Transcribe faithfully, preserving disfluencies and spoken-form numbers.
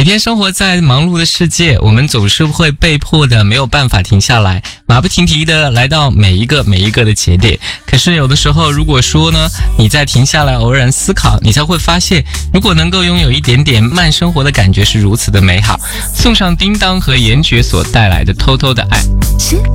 每天生活在忙碌的世界，我们总是会被迫的没有办法停下来，马不停蹄的来到每一个每一个的节点。可是有的时候，如果说呢，你再停下来偶然思考，你才会发现，如果能够拥有一点点慢生活的感觉是如此的美好。送上叮当和严爵所带来的偷偷的爱。